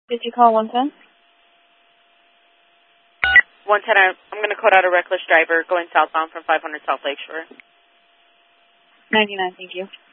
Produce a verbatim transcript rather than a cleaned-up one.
Did you call one ten? one ten, I'm going to code out a reckless driver going southbound from five hundred South Lakeshore. ninety-nine, thank you.